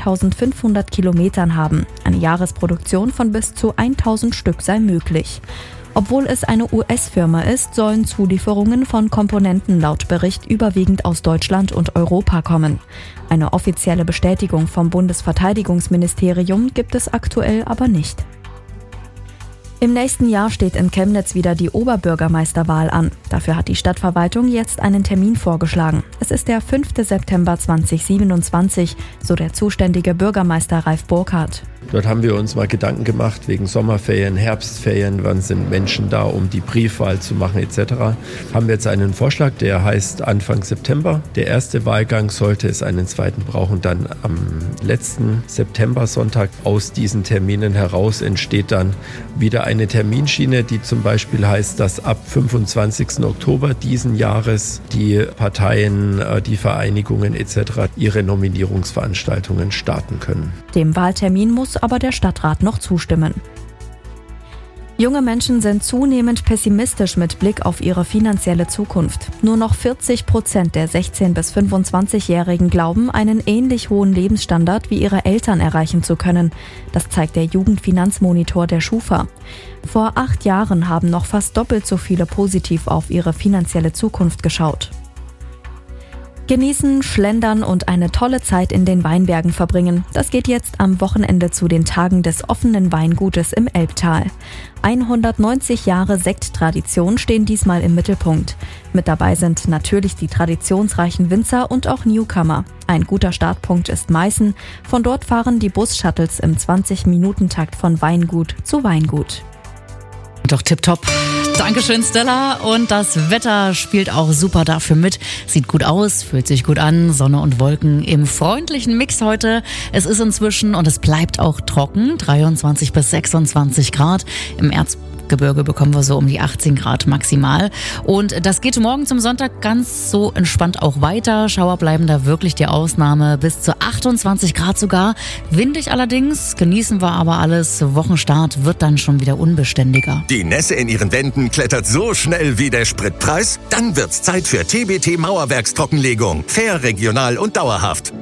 2500 Kilometern haben. Eine Jahresproduktion von bis zu 1000 Stück sei möglich. Obwohl es eine US-Firma ist, sollen Zulieferungen von Komponenten laut Bericht überwiegend aus Deutschland und Europa kommen. Eine offizielle Bestätigung vom Bundesverteidigungsministerium gibt es aktuell aber nicht. Im nächsten Jahr steht in Chemnitz wieder die Oberbürgermeisterwahl an. Dafür hat die Stadtverwaltung jetzt einen Termin vorgeschlagen. Es ist der 5. September 2027, so der zuständige Bürgermeister Ralf Burkhardt. Dort haben wir uns mal Gedanken gemacht wegen Sommerferien, Herbstferien, wann sind Menschen da, um die Briefwahl zu machen etc. Haben wir jetzt einen Vorschlag, der heißt Anfang September. Der erste Wahlgang, sollte es einen zweiten brauchen, dann am letzten September-Sonntag. Aus diesen Terminen heraus entsteht dann wieder eine Terminschiene, die zum Beispiel heißt, dass ab 25. Oktober diesen Jahres die Parteien, die Vereinigungen etc. ihre Nominierungsveranstaltungen starten können. Dem Wahltermin muss aber der Stadtrat noch zustimmen. Junge Menschen sind zunehmend pessimistisch mit Blick auf ihre finanzielle Zukunft. Nur noch 40% der 16- bis 25-Jährigen glauben, einen ähnlich hohen Lebensstandard wie ihre Eltern erreichen zu können. Das zeigt der Jugendfinanzmonitor der Schufa. Vor 8 Jahren haben noch fast doppelt so viele positiv auf ihre finanzielle Zukunft geschaut. Genießen, schlendern und eine tolle Zeit in den Weinbergen verbringen. Das geht jetzt am Wochenende zu den Tagen des offenen Weingutes im Elbtal. 190 Jahre Sekttradition stehen diesmal im Mittelpunkt. Mit dabei sind natürlich die traditionsreichen Winzer und auch Newcomer. Ein guter Startpunkt ist Meißen. Von dort fahren die Bus-Shuttles im 20-Minuten-Takt von Weingut zu Weingut. Doch tipptopp. Dankeschön, Stella. Und das Wetter spielt auch super dafür mit. Sieht gut aus, fühlt sich gut an. Sonne und Wolken im freundlichen Mix heute. Es ist inzwischen und es bleibt auch trocken. 23 bis 26 Grad. Im Erzgebirge bekommen wir so um die 18 Grad maximal. Und das geht morgen zum Sonntag ganz so entspannt auch weiter. Schauer bleiben da wirklich die Ausnahme. Bis zu 28 Grad sogar. Windig allerdings. Genießen wir aber alles. Wochenstart wird dann schon wieder unbeständiger. Die Nässe in ihren Wänden klettert so schnell wie der Spritpreis? Dann wird's Zeit für TBT Mauerwerkstrockenlegung. Fair, regional und dauerhaft.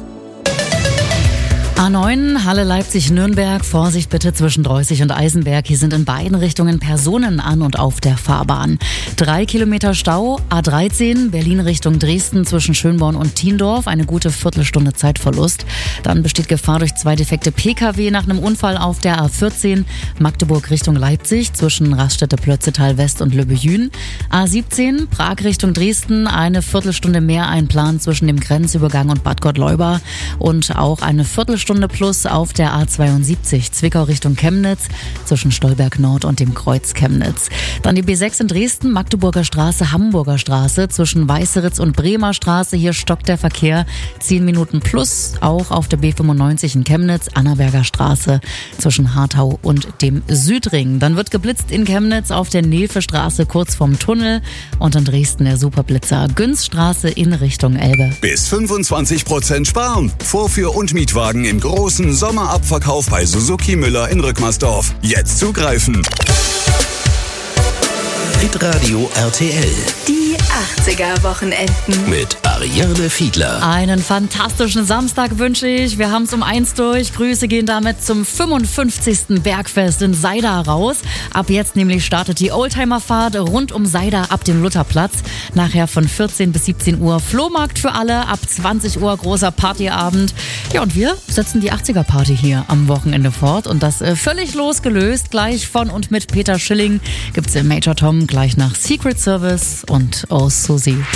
A9, Halle Leipzig-Nürnberg, Vorsicht bitte zwischen Dreußig und Eisenberg. Hier sind in beiden Richtungen Personen an und auf der Fahrbahn. 3 Kilometer Stau, A13, Berlin Richtung Dresden zwischen Schönborn und Thiendorf, eine gute Viertelstunde Zeitverlust. Dann besteht Gefahr durch 2 defekte Pkw nach einem Unfall auf der A14, Magdeburg Richtung Leipzig zwischen Raststätte-Plötzetal West und Löbejün. A17, Prag Richtung Dresden, eine Viertelstunde mehr einplan zwischen dem Grenzübergang und Bad Gottleuba und auch eine Viertelstunde plus auf der A72 Zwickau Richtung Chemnitz zwischen Stolberg Nord und dem Kreuz Chemnitz. Dann die B6 in Dresden, Magdeburger Straße, Hamburger Straße zwischen Weißeritz und Bremer Straße. Hier stockt der Verkehr 10 Minuten plus. Auch auf der B95 in Chemnitz, Annaberger Straße zwischen Hartau und dem Südring. Dann wird geblitzt in Chemnitz auf der Nilfe-Straße kurz vorm Tunnel und in Dresden der Superblitzer Günzstraße in Richtung Elbe. Bis 25% sparen. Vorführ- und Mietwagen im großen Sommerabverkauf bei Suzuki Müller in Rückmersdorf. Jetzt zugreifen. Hitradio RTL. Die 80er-Wochenenden. Mit Ariane Fiedler. Einen fantastischen Samstag wünsche ich. Wir haben es um 1 durch. Grüße gehen damit zum 55. Bergfest in Seida raus. Ab jetzt nämlich startet die Oldtimerfahrt rund um Seida ab dem Lutherplatz. Nachher von 14 bis 17 Uhr Flohmarkt für alle. Ab 20 Uhr großer Partyabend. Ja, und wir setzen die 80er-Party hier am Wochenende fort. Und das völlig losgelöst. Gleich von und mit Peter Schilling gibt's im Major Tom gleich nach Secret Service und Oh Susie.